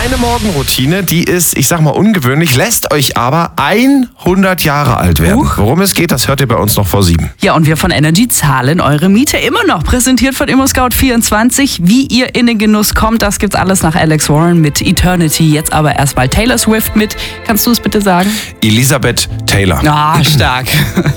Meine Morgenroutine, die ist, ich sag mal, ungewöhnlich, lässt euch aber 100 Jahre alt werden. Worum es geht, das hört ihr bei uns noch vor 7. Ja, und wir von Energy zahlen eure Miete immer noch. Präsentiert von ImmoScout24. Wie ihr in den Genuss kommt, das gibt's alles nach Alex Warren mit Eternity. Jetzt aber erstmal Taylor Swift mit. Kannst du es bitte sagen? Elizabeth Taylor. Ah, stark.